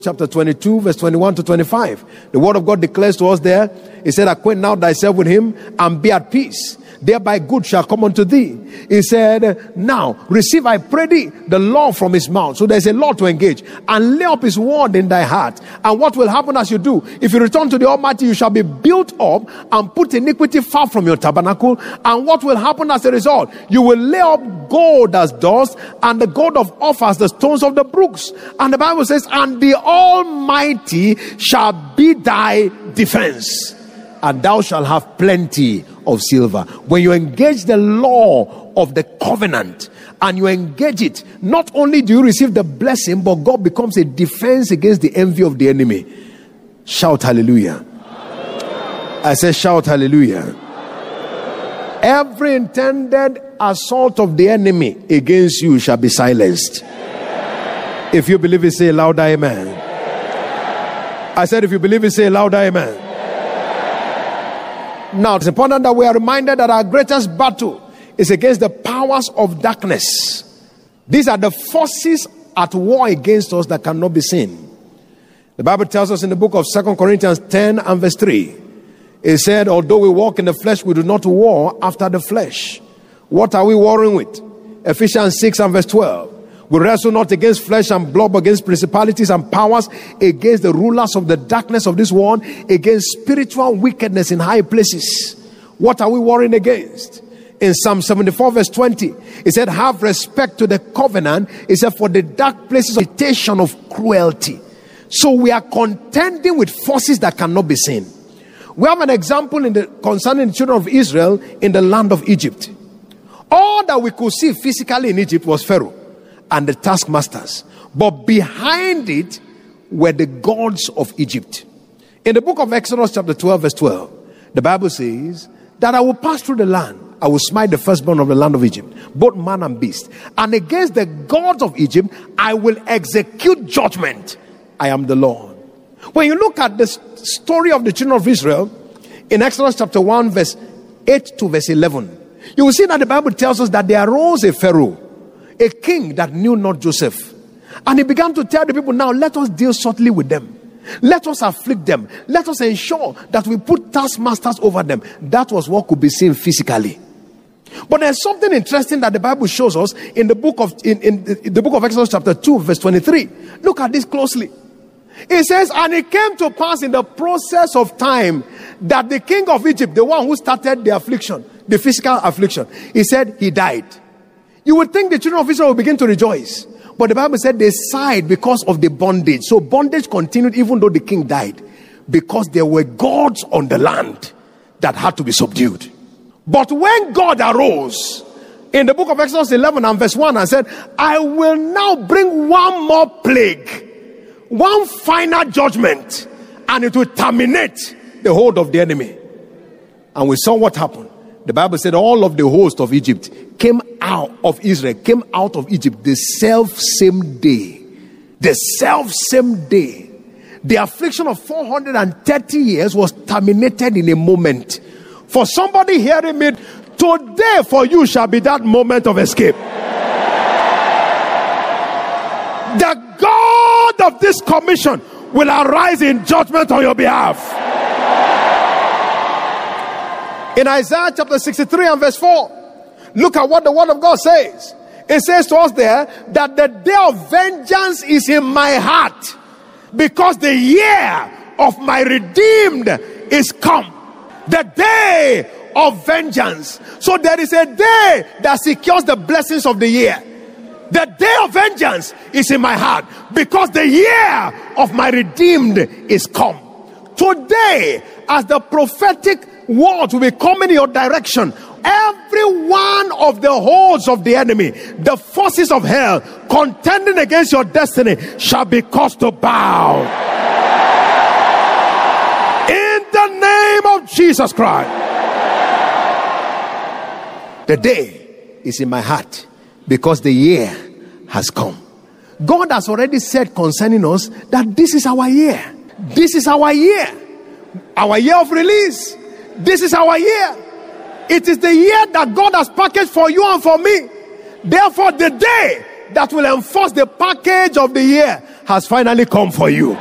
Chapter 22, verse 21 to 25. The word of God declares to us there, he said, acquaint now thyself with him and be at peace. Thereby good shall come unto thee. He said, now receive, I pray thee, the law from his mouth. So there's a law to engage. And lay up his word in thy heart. And what will happen as you do? If you return to the Almighty, you shall be built up and put iniquity far from your tabernacle. And what will happen as a result? You will lay up gold as dust, and the gold of Ophir as the stones of the brooks. And the Bible says, and the Almighty shall be thy defense, and thou shalt have plenty of silver. When you engage the law of the covenant and you engage it, not only do you receive the blessing, but God becomes a defense against the envy of the enemy. Shout hallelujah. I said shout hallelujah. Every intended assault of the enemy against you shall be silenced. If you believe it, say louder amen. I said if you believe it, say louder amen. Now, it's important that we are reminded that our greatest battle is against the powers of darkness. These are the forces at war against us that cannot be seen. The Bible tells us in the book of 2 Corinthians 10 and verse 3, it said, although we walk in the flesh, we do not war after the flesh. What are we warring with? Ephesians 6 and verse 12. We wrestle not against flesh and blood, but against principalities and powers, against the rulers of the darkness of this world, against spiritual wickedness in high places. What are we warring against? In Psalm 74 verse 20, it said, have respect to the covenant. It said, for the dark places of temptation of cruelty. So we are contending with forces that cannot be seen. We have an example concerning the children of Israel in the land of Egypt. All that we could see physically in Egypt was Pharaoh and the taskmasters, but behind it were the gods of Egypt. In the book of Exodus chapter 12 verse 12, the Bible says that I will pass through the land, I will smite the firstborn of the land of Egypt, both man and beast, and against the gods of Egypt I will execute judgment. I am the Lord. When you look at the story of the children of Israel in Exodus chapter 1 verse 8 to verse 11, you will see that the Bible tells us that there arose a Pharaoh, a king that knew not Joseph. And he began to tell the people, now let us deal subtly with them. Let us afflict them. Let us ensure that we put taskmasters over them. That was what could be seen physically. But there's something interesting that the Bible shows us in the book of Exodus chapter 2 verse 23. Look at this closely. It says, and it came to pass in the process of time that the king of Egypt, the one who started the affliction, the physical affliction, he said he died. You would think the children of Israel would begin to rejoice. But the Bible said they sighed because of the bondage. So bondage continued even though the king died. Because there were gods on the land that had to be subdued. But when God arose in the book of Exodus 11 and verse 1 and said, I will now bring one more plague, one final judgment, and it will terminate the hold of the enemy. And we saw what happened. The Bible said all of the host of Egypt came out of Israel, came out of Egypt the same day. The same day. The affliction of 430 years was terminated in a moment. For somebody hearing me, today for you shall be that moment of escape. The God of this commission will arise in judgment on your behalf. In Isaiah chapter 63 and verse 4, look at what the word of God says. It says to us there that the day of vengeance is in my heart, because the year of my redeemed is come. The day of vengeance. So there is a day that secures the blessings of the year. The day of vengeance is in my heart, because the year of my redeemed is come. Today, as the prophetic words will be coming in your direction, every one of the holds of the enemy, the forces of hell contending against your destiny, shall be caused to bow in the name of Jesus Christ. The day is in my heart, because the year has come. God has already said concerning us that this is our year. This is our year. Our year of release. This is our year. It is the year that God has packaged for you and for me. Therefore, the day that will enforce the package of the year has finally come for you.